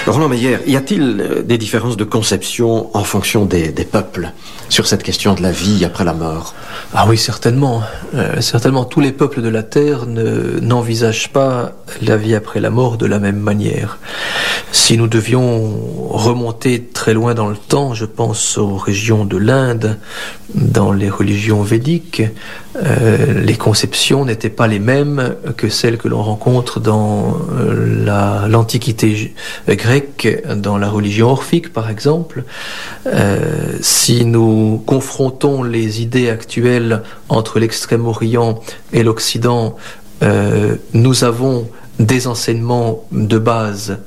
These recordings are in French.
Roland Meyer, y a-t-il des différences de conception en fonction des peuples sur cette question de la vie après la mort? Ah oui, certainement. Certainement, tous les peuples de la Terre n'envisagent pas la vie après la mort de la même manière. Si nous devions remonter très loin dans le temps, je pense aux régions de l'Inde, dans les religions védiques, les conceptions n'étaient pas les mêmes que celles que l'on rencontre dans l'Antiquité grecque, dans la religion orphique par exemple. Si nous confrontons les idées actuelles entre l'Extrême-Orient et l'Occident, nous avons des enseignements de base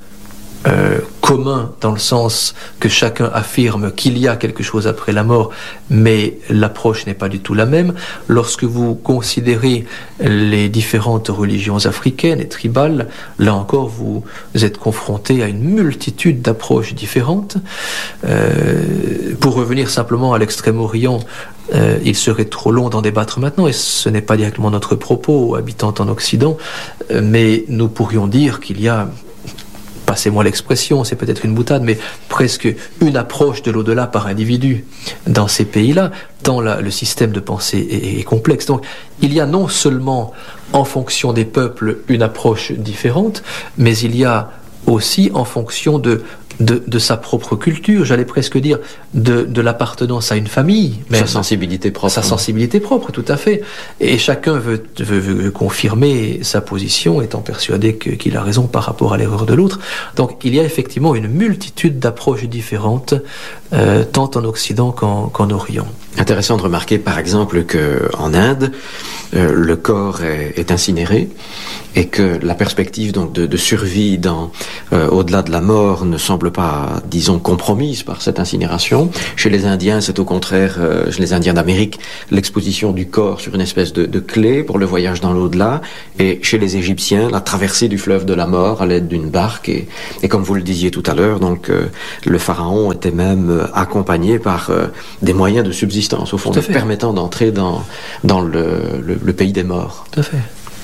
commun dans le sens que chacun affirme qu'il y a quelque chose après la mort, mais l'approche n'est pas du tout la même. Lorsque vous considérez les différentes religions africaines et tribales, là encore vous êtes confronté à une multitude d'approches différentes. Pour revenir simplement à l'Extrême-Orient, il serait trop long d'en débattre maintenant, et ce n'est pas directement notre propos, habitant en Occident, mais nous pourrions dire qu'il y a, passez-moi l'expression, c'est peut-être une boutade, mais presque une approche de l'au-delà par individu dans ces pays-là, tant le système de pensée est complexe. Donc il y a non seulement en fonction des peuples une approche différente, mais il y a aussi en fonction de sa propre culture, j'allais presque dire de l'appartenance à une famille, même. Sa sensibilité propre. Sa sensibilité propre, tout à fait. Et chacun veut confirmer sa position, étant persuadé qu'il a raison par rapport à l'erreur de l'autre. Donc il y a effectivement une multitude d'approches différentes, tant en Occident qu'en Orient. Intéressant de remarquer par exemple qu'en Inde, le corps est incinéré, et que la perspective donc de survie au-delà de la mort ne semble pas, disons, compromise par cette incinération. Chez les Indiens, c'est au contraire, chez les Indiens d'Amérique, l'exposition du corps sur une espèce de clé pour le voyage dans l'au-delà. Et chez les Égyptiens, la traversée du fleuve de la mort à l'aide d'une barque. Et comme vous le disiez tout à l'heure, donc le pharaon était même accompagné par des moyens de subsistance, au fond, permettant d'entrer dans le pays des morts. Tout à fait.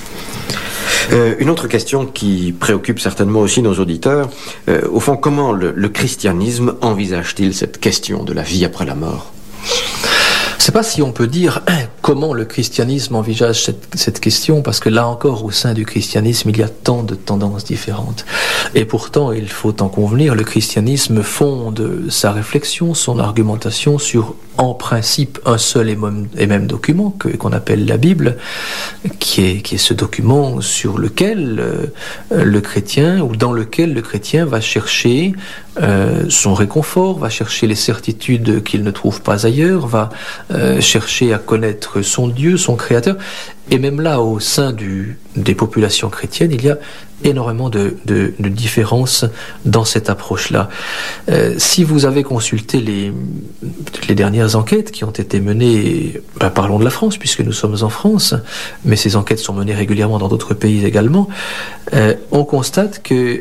Une autre question qui préoccupe certainement aussi nos auditeurs, au fond, comment le christianisme envisage-t-il cette question de la vie après la mort? Je ne sais pas si on peut dire comment le christianisme envisage cette question, parce que là encore, au sein du christianisme, il y a tant de tendances différentes. Et pourtant, il faut en convenir, le christianisme fonde sa réflexion, son argumentation sur, en principe, un seul et même document qu'on appelle la Bible, qui est ce document sur lequel le chrétien, ou dans lequel le chrétien va chercher son réconfort, va chercher les certitudes qu'il ne trouve pas ailleurs, va chercher à connaître son Dieu, son Créateur. Et même là, au sein des populations chrétiennes, il y a énormément de différences dans cette approche-là. Si vous avez consulté les dernières enquêtes qui ont été menées, parlons de la France, puisque nous sommes en France, mais ces enquêtes sont menées régulièrement dans d'autres pays également, on constate que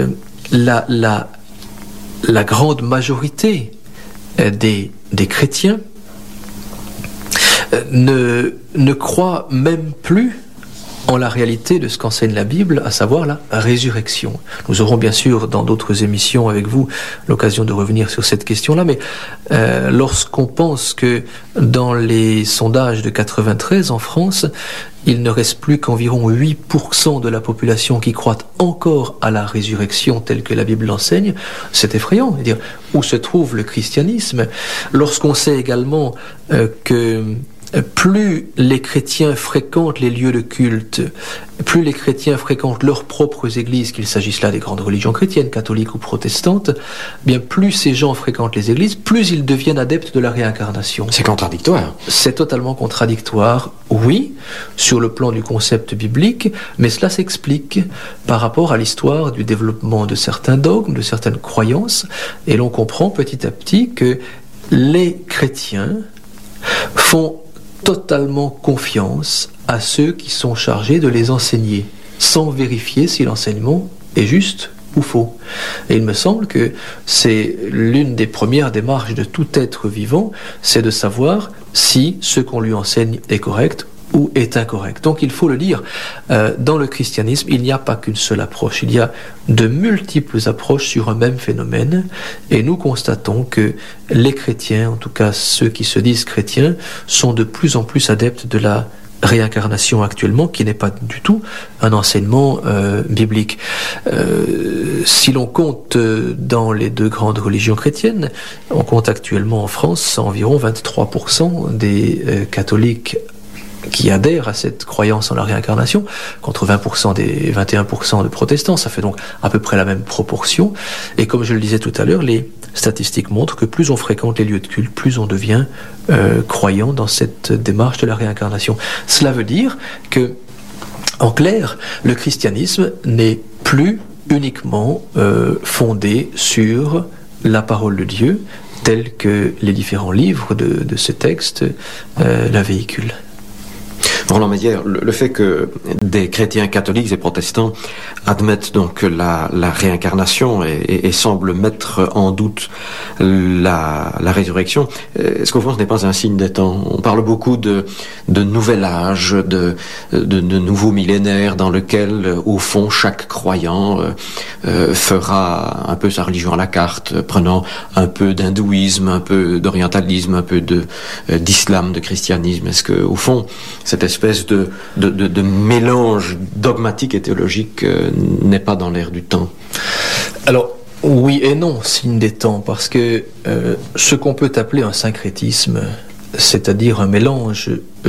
la grande majorité des chrétiens ne croient même plus en la réalité de ce qu'enseigne la Bible, à savoir la résurrection. Nous aurons bien sûr dans d'autres émissions avec vous l'occasion de revenir sur cette question-là, mais lorsqu'on pense que dans les sondages de 93 en France, il ne reste plus qu'environ 8% de la population qui croit encore à la résurrection telle que la Bible l'enseigne, c'est effrayant. C'est-à-dire, où se trouve le christianisme? Lorsqu'on sait également que plus les chrétiens fréquentent les lieux de culte, plus les chrétiens fréquentent leurs propres églises, qu'il s'agisse là des grandes religions chrétiennes, catholiques ou protestantes, bien plus ces gens fréquentent les églises, plus ils deviennent adeptes de la réincarnation. C'est contradictoire. C'est totalement contradictoire, oui, sur le plan du concept biblique, mais cela s'explique par rapport à l'histoire du développement de certains dogmes, de certaines croyances, et l'on comprend petit à petit que les chrétiens font totalement confiance à ceux qui sont chargés de les enseigner, sans vérifier si l'enseignement est juste ou faux. Et il me semble que c'est l'une des premières démarches de tout être vivant, c'est de savoir si ce qu'on lui enseigne est correct ou est incorrect. Donc il faut le dire, dans le christianisme, il n'y a pas qu'une seule approche, il y a de multiples approches sur un même phénomène, et nous constatons que les chrétiens, en tout cas ceux qui se disent chrétiens, sont de plus en plus adeptes de la réincarnation actuellement, qui n'est pas du tout un enseignement biblique. Si l'on compte dans les deux grandes religions chrétiennes, on compte actuellement en France environ 23% des catholiques qui adhèrent à cette croyance en la réincarnation, contre 20% des 21% de protestants. Ça fait donc à peu près la même proportion. Et comme je le disais tout à l'heure, les statistiques montrent que plus on fréquente les lieux de culte, plus on devient croyant dans cette démarche de la réincarnation. Cela veut dire que, en clair, le christianisme n'est plus uniquement fondé sur la parole de Dieu, telle que les différents livres de ce texte la véhiculent. Roland Meyer, le fait que des chrétiens catholiques et protestants admettent donc la réincarnation et semblent mettre en doute la résurrection, est-ce qu'au fond ce n'est pas un signe des temps? On parle beaucoup de nouvel âge, de nouveaux millénaires dans lequel, au fond, chaque croyant fera un peu sa religion à la carte, prenant un peu d'hindouisme, un peu d'orientalisme, un peu d'islam, de christianisme. Est-ce que, au fond, cette espèce de mélange dogmatique et théologique n'est pas dans l'air du temps? Alors, oui et non, signe des temps, parce que ce qu'on peut appeler un syncrétisme, c'est-à-dire un mélange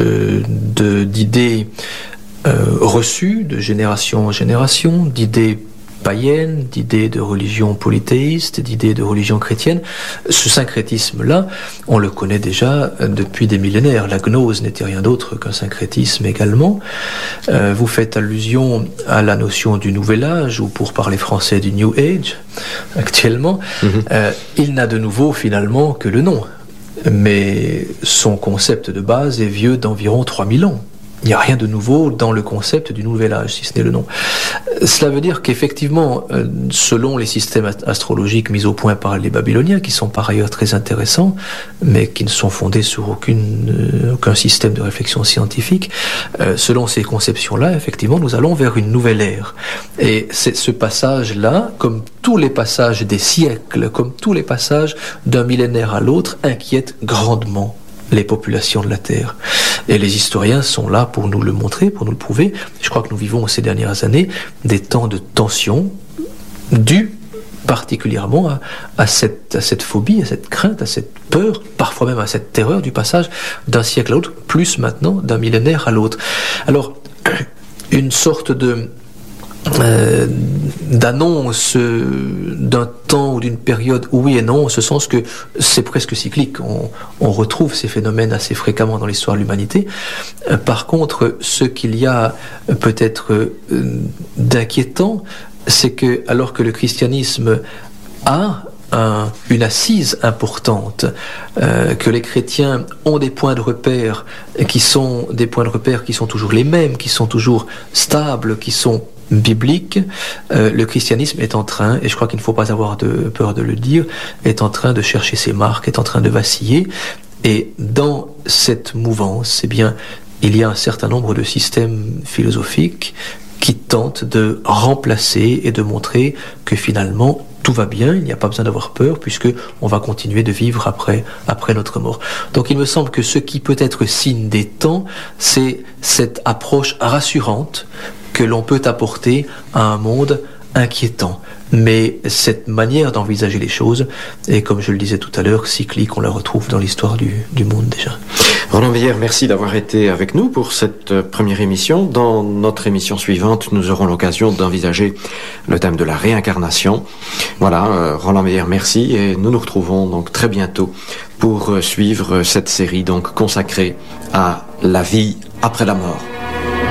d'idées reçues de génération en génération, d'idées païennes, d'idées de religion polythéiste, d'idées de religion chrétienne. Ce syncrétisme-là, on le connaît déjà depuis des millénaires. La gnose n'était rien d'autre qu'un syncrétisme également. Vous faites allusion à la notion du nouvel âge, ou pour parler français du New Age, actuellement. Il n'a de nouveau finalement que le nom. Mais son concept de base est vieux d'environ 3000 ans. Il n'y a rien de nouveau dans le concept du nouvel âge, si ce n'est le nom. Cela veut dire qu'effectivement, selon les systèmes astrologiques mis au point par les Babyloniens, qui sont par ailleurs très intéressants, mais qui ne sont fondés sur aucun système de réflexion scientifique, selon ces conceptions-là, effectivement, nous allons vers une nouvelle ère. Et c'est ce passage-là, comme tous les passages des siècles, comme tous les passages d'un millénaire à l'autre, inquiète grandement les populations de la Terre. Et les historiens sont là pour nous le montrer, pour nous le prouver. Je crois que nous vivons ces dernières années des temps de tension dus particulièrement à cette phobie, à cette crainte, à cette peur, parfois même à cette terreur du passage d'un siècle à l'autre, plus maintenant d'un millénaire à l'autre. Alors, une sorte d'annonce d'un temps ou d'une période, oui et non, en ce sens que c'est presque cyclique. On retrouve ces phénomènes assez fréquemment dans l'histoire de l'humanité. Par contre, ce qu'il y a peut-être d'inquiétant, c'est que, alors que le christianisme a une assise importante, que les chrétiens ont des points de repère qui sont des points de repère qui sont toujours les mêmes, qui sont toujours stables, qui sont bibliques, le christianisme est en train, et je crois qu'il ne faut pas avoir peur de le dire, est en train de chercher ses marques, est en train de vaciller, et dans cette mouvance, eh bien, il y a un certain nombre de systèmes philosophiques qui tentent de remplacer et de montrer que finalement tout va bien, il n'y a pas besoin d'avoir peur puisque on va continuer de vivre après notre mort. Donc il me semble que ce qui peut être signe des temps, c'est cette approche rassurante que l'on peut apporter à un monde inquiétant. Mais cette manière d'envisager les choses est, comme je le disais tout à l'heure, cyclique, on la retrouve dans l'histoire du monde déjà. Roland Meyer, merci d'avoir été avec nous pour cette première émission. Dans notre émission suivante, nous aurons l'occasion d'envisager le thème de la réincarnation. Voilà, Roland Meyer, merci, et nous nous retrouvons donc très bientôt pour suivre cette série donc consacrée à la vie après la mort.